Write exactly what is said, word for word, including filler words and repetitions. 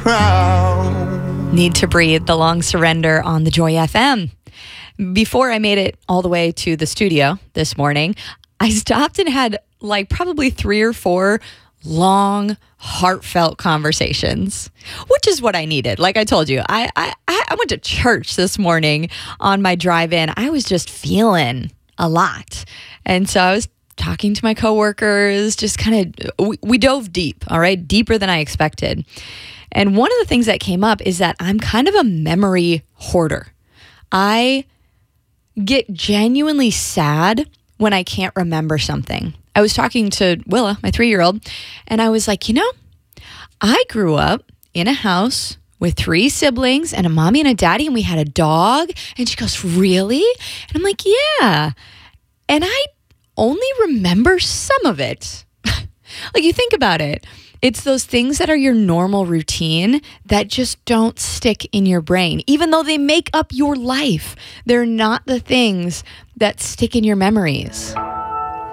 crowd. Need to Breathe, The Long Surrender on the Joy F M. Before I made it all the way to the studio this morning, I stopped and had like probably three or four long, heartfelt conversations, which is what I needed. Like I told you, I, I, I went to church this morning on my drive in. I was just feeling a lot. And so I was talking to my coworkers, just kind of, we, we dove deep, all right, deeper than I expected. And one of the things that came up is that I'm kind of a memory hoarder. I get genuinely sad when I can't remember something. I was talking to Willa, my three-year-old, and I was like, you know, I grew up in a house with three siblings and a mommy and a daddy, and we had a dog. And she goes, really? And I'm like, yeah. And I only remember some of it. Like, you think about it. It's those things that are your normal routine that just don't stick in your brain. Even though they make up your life, they're not the things that stick in your memories.